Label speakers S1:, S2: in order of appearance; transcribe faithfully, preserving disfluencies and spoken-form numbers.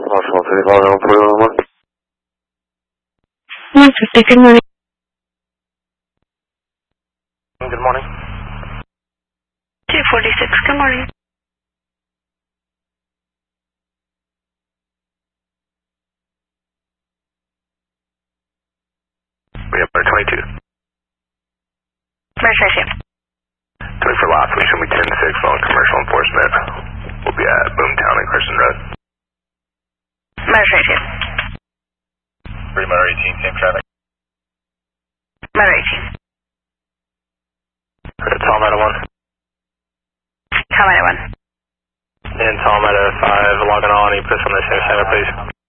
S1: National City Log on three one one.
S2: one fifty, good morning.
S1: Good morning.
S2: two forty-six, good morning.
S1: We have our twenty-two.
S2: Where's right here?
S1: twenty-four lots, we should be ten six on commercial enforcement. We'll be at Boomtown and Crescent Road.
S2: Where's right here?
S1: three Motor eighteen, same traffic.
S2: Motor eighteen.
S1: Talmata one.
S2: Talmata one.
S1: And Talmata five, logging on, you put us on the same center, please.